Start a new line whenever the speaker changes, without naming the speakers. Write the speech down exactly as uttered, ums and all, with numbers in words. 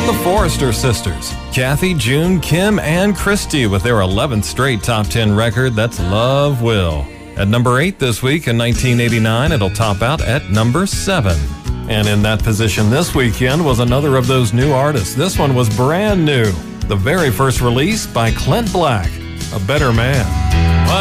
The Forrester Sisters, Kathy, June, Kim, and Christy with their eleventh straight top ten record, that's Love Will. At number eight this week in nineteen eighty-nine, it'll top out at number seven. And in that position this weekend was another of those new artists. This one was brand new. The very first release by Clint Black, A Better Man.